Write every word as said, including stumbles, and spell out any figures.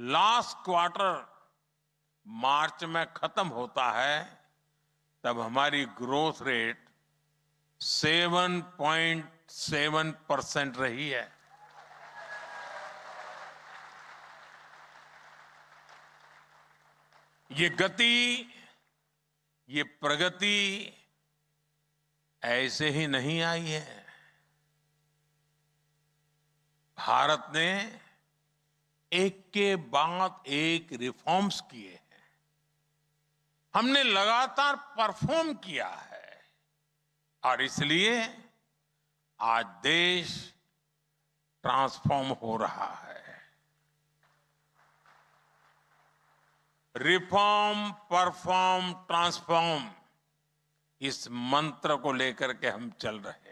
Last quarter मार्च में खत्म होता है तब हमारी ग्रोथ रेट सात पॉइंट सात परसेंट रही है। ये गति, ये प्रगति ऐसे ही नहीं आई है। भारत ने एक के बाद एक रिफॉर्म्स किए हैं। हमने लगातार परफॉर्म किया है और इसलिए आज देश ट्रांसफॉर्म हो रहा है। रिफॉर्म, परफॉर्म, ट्रांसफॉर्म, इस मंत्र को लेकर के हम चल रहे हैं।